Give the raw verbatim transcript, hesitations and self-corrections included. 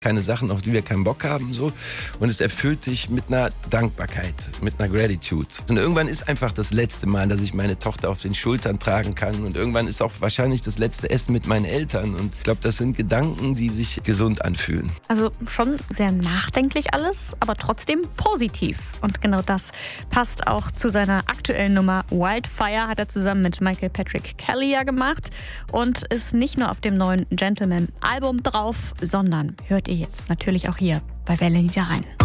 keine Sachen, auf die wir keinen Bock haben, so. Und es erfüllt dich mit einer Dankbarkeit, mit einer Gratitude. Und irgendwann ist einfach das letzte Mal, dass ich meine Tochter auf den Schultern tragen kann. Und irgendwann ist auch wahrscheinlich das letzte Essen mit meinen Eltern. Und ich glaube, das sind Gedanken, die sich gesund anfühlen. Also schon sehr nachdenklich alles, aber trotzdem positiv. Und genau das passt auch zu seiner aktuellen Nummer Wildfire, hat er zusammen mit Michael Patrick Kelly ja gemacht. Und ist nicht nur auf dem neuen Gentleman-Album drauf, sondern hört ihr jetzt natürlich auch hier bei Welle Niederrhein.